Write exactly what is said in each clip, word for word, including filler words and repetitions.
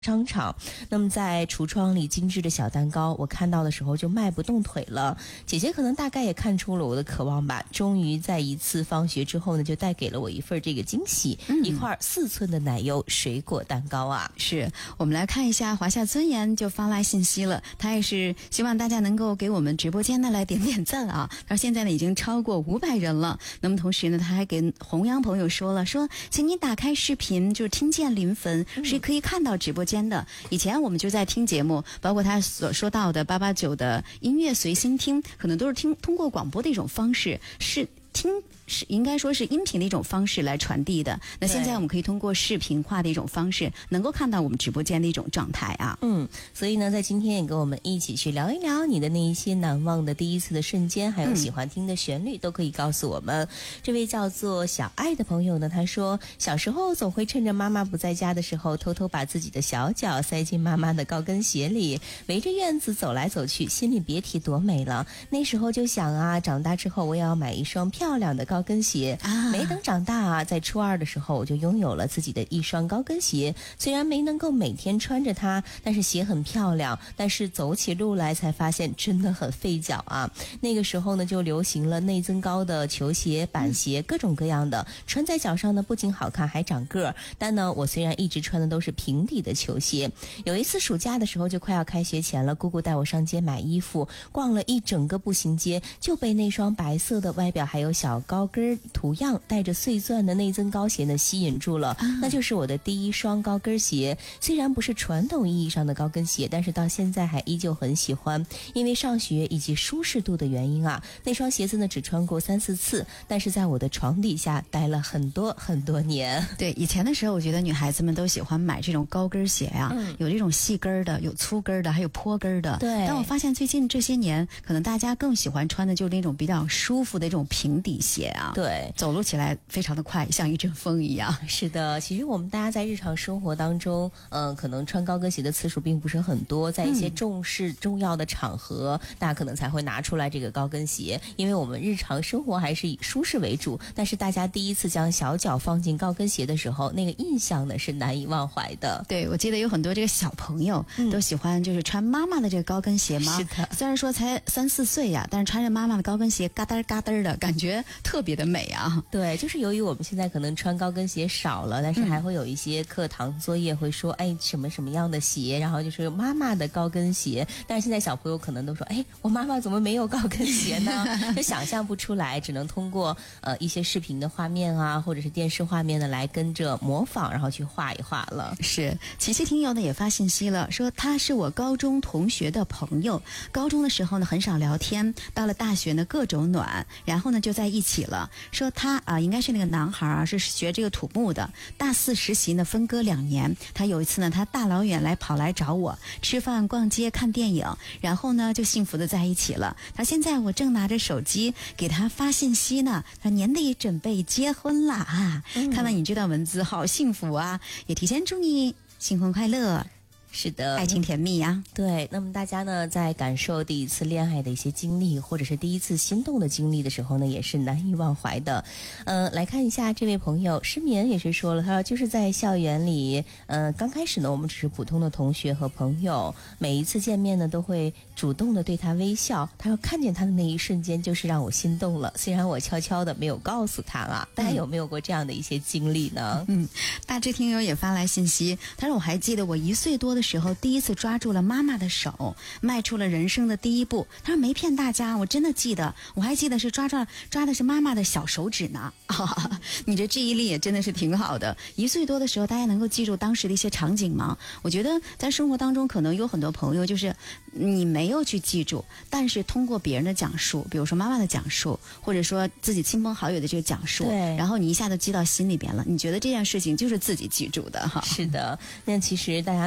商场，那么在橱窗里精致的小蛋糕，我看到的时候就迈不动腿了。姐姐可能大概也看出了我的渴望吧，终于在一次放学之后呢，就带给了我一份这个惊喜，嗯、一块四寸的奶油水果蛋糕啊。 是，我们来看一下华夏尊严就发来信息了，他也是希望大家能够给我们直播间呢来点点赞啊。到现在呢已经超过五百人了。那么同时呢，他还给弘扬朋友说了，说请你打开视频，就是听见临汾、嗯、是可以看到直播间的。以前我们就在听节目，包括他所说到的八八九的音乐随心听，可能都是听通过广播的一种方式，是听是应该说是音频的一种方式来传递的。那现在我们可以通过视频化的一种方式，能够看到我们直播间的一种状态啊。 嗯，所以呢，在今天也跟我们一起去聊一聊你的那一些难忘的第一次的瞬间，还有喜欢听的旋律，嗯、都可以告诉我们。这位叫做小爱的朋友呢，他说小时候总会趁着妈妈不在家的时候，偷偷把自己的小脚塞进妈妈的高跟鞋里，围着院子走来走去，心里别提多美了。那时候就想啊，长大之后我也要买一双漂亮的高跟鞋啊！没等长大啊，在初二的时候我就拥有了自己的一双高跟鞋。虽然没能够每天穿着它，但是鞋很漂亮。但是走起路来才发现真的很费脚啊！那个时候呢，就流行了内增高的球鞋、板鞋，各种各样的，穿在脚上呢不仅好看，还长个儿。但呢，我虽然一直穿的都是平底的球鞋。有一次暑假的时候，就快要开学前了，姑姑带我上街买衣服，逛了一整个步行街，就被那双白色的外表还有小高跟图样带着碎钻的内增高鞋呢吸引住了、啊、那就是我的第一双高跟鞋。虽然不是传统意义上的高跟鞋，但是到现在还依旧很喜欢。因为上学以及舒适度的原因啊，那双鞋子呢只穿过三四次，但是在我的床底下待了很多很多年。 对，以前的时候我觉得女孩子们都喜欢买这种高跟鞋啊、嗯、有这种细跟的，有粗跟的，还有坡跟的。 对， 但我发现最近这些年可能大家更喜欢穿的就是那种比较舒服的这种平底鞋啊。 对， 走路起来非常的快，像一阵风一样。 是的，其实我们大家在日常生活当中嗯、呃，可能穿高跟鞋的次数并不是很多，在一些重视重要的场合、嗯、大家可能才会拿出来这个高跟鞋，因为我们日常生活还是以舒适为主。但是大家第一次将小脚放进高跟鞋的时候，那个印象呢是难以忘怀的。 对，我记得有很多这个小朋友都喜欢就是穿妈妈的这个高跟鞋嘛、 嗯、是的， 虽然说才三四岁呀，但是穿着妈妈的高跟鞋嘎噔嘎噔的感觉特别的美啊。 对，就是由于我们现在可能穿高跟鞋少了，但是还会有一些课堂作业会说、嗯、哎什么什么样的鞋，然后就是妈妈的高跟鞋。但是现在小朋友可能都说，哎，我妈妈怎么没有高跟鞋呢？就想象不出来，只能通过呃一些视频的画面啊，或者是电视画面呢来跟着模仿，然后去画一画了。 是，琪琪听友呢也发信息了，说他是我高中同学的朋友，高中的时候呢很少聊天，到了大学呢各种暖，然后呢就在一起了。说他啊、呃、应该是那个男孩啊，是学这个土木的，大四实习呢分割两年。他有一次呢，他大老远来跑来找我吃饭、逛街、看电影，然后呢就幸福的在一起了。他现在我正拿着手机给他发信息呢，他年底准备结婚了啊、嗯！看到你这段文字好幸福啊，也提前祝你新婚快乐。 是的， 爱情甜蜜呀、 啊。对，那么大家呢，在感受第一次恋爱的一些经历，或者是第一次心动的经历的时候呢，也是难以忘怀的。呃，来看一下这位朋友失眠也是说了，他说就是在校园里，呃，刚开始呢，我们只是普通的同学和朋友，每一次见面呢，都会主动的对他微笑。他说看见他的那一瞬间，就是让我心动了。虽然我悄悄的没有告诉他啊，大家有没有过这样的一些经历呢？ 嗯，大致听友也发来信息，他说我还记得我一岁多的时候第一次抓住了妈妈的手，迈出了人生的第一步。他说没骗大家，我真的记得，我还记得是抓抓抓的是妈妈的小手指呢、啊、你这记忆力也真的是挺好的。一岁多的时候大家能够记住当时的一些场景吗？我觉得在生活当中可能有很多朋友就是你没有去记住，但是通过别人的讲述，比如说妈妈的讲述，或者说自己亲朋好友的这个讲述， 对， 然后你一下子记到心里边了，你觉得这件事情就是自己记住的哈。 是的，那其实大家呢也会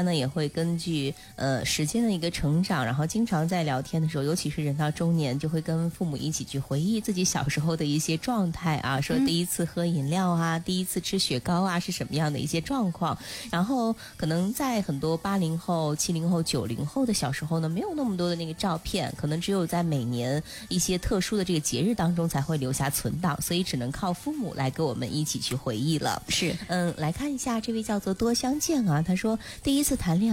会根据呃时间的一个成长，然后经常在聊天的时候，尤其是人到中年，就会跟父母一起去回忆自己小时候的一些状态啊，说第一次喝饮料啊，嗯、第一次吃雪糕啊是什么样的一些状况。然后可能在很多八零后、七零后、九零后的小时候呢，没有那么多的那个照片，可能只有在每年一些特殊的这个节日当中才会留下存档，所以只能靠父母来跟我们一起去回忆了。 是， 嗯，来看一下这位叫做多相见啊，他说第一次谈恋爱。